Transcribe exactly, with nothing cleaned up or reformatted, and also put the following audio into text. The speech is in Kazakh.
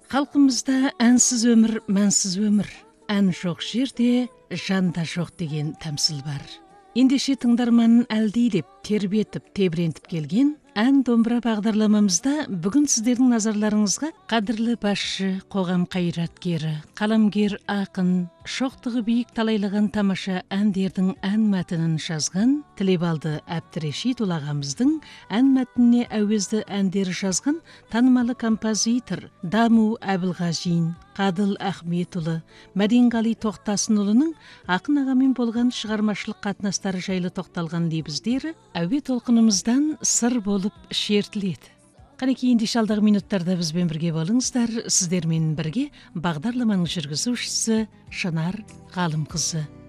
Халқымызда әнсіз өмір, мәнсіз өмір. Ән жоқ жерде, жан да жоқ деген тәмсіл бар. Ендеше тыңдарманын әлдилеп, тербетіп, тебірентіп келген ән домбыра бағдарламамызда бүгін сіздердің назарларыңызға қадірлі басшы, қоғам қайраткері, қаламгер, ақын, шоқтығы биік талайлаған тамаша әндердің ән мәтінін жазған Тілебалды Әбдірешитұлы ағамыздың ән мәтініне әуезді әндер жазған танымалы композитор Даму Әбілғажин, Қадыл Ахметұлы, Мәденғали Тоқтасынұлының ақын ағамен болған шығармашылық қатынастары жайлы тоқталған лебіздері әуе толқынымыздан сыр болып шертіледі. Қанекей, ендеше алдағы минуттарда бізбен бірге болыңыздар. Сіздермен бірге бағдарламаның жүргізушісі Шынар Ғалымқызы.